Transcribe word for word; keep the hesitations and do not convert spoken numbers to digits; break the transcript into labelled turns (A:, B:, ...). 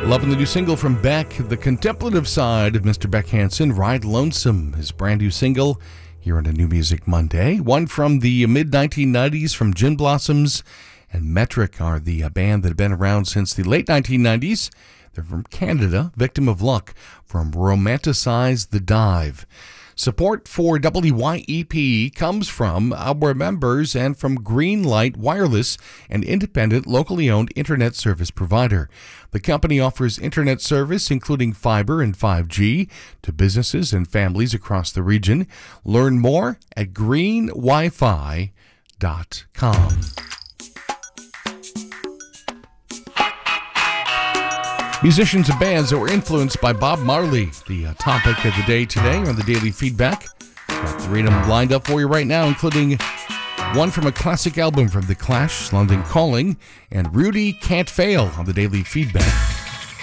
A: Loving the new single from Beck, the contemplative side of Mister Beck Hansen, Ride Lonesome, his brand new single here on a New Music Monday. One from the mid nineteen nineties from Gin Blossoms and Metric are the uh, band that have been around since the late nineteen nineties. They're from Canada, Victim of Luck from Romanticize the Dive. Support for W Y E P comes from our members and from Greenlight Wireless, an independent, locally owned internet service provider. The company offers internet service, including fiber and five G, to businesses and families across the region. Learn more at green wi fi dot com. Musicians and bands that were influenced by Bob Marley, the uh, topic of the day today on the Daily Feedback. Got three of them lined up for you right now, including one from a classic album from The Clash, London Calling, and Rudy Can't Fail on the Daily Feedback.